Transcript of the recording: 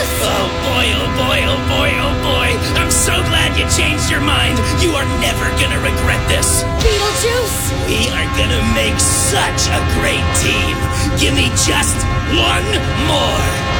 Beetlejuice! Oh boy, oh boy, oh boy, oh boy. I'm so glad you changed your mind. You are never gonna regret this. Beetlejuice! We are gonna make such a great team. Give me just one more.